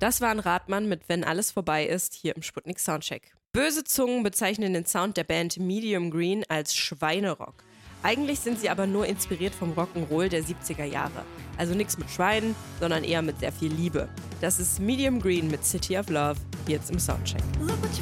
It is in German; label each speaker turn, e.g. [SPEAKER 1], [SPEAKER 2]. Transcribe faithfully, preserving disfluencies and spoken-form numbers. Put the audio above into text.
[SPEAKER 1] Das war ein Radmann mit Wenn alles vorbei ist, hier im Sputnik Soundcheck. Böse Zungen bezeichnen den Sound der Band Medium Green als Schweinerock. Eigentlich sind sie aber nur inspiriert vom Rock'n'Roll der siebziger Jahre. Also nichts mit Schweinen, sondern eher mit sehr viel Liebe. Das ist Medium Green mit City of Love, jetzt im Soundcheck.
[SPEAKER 2] Look what you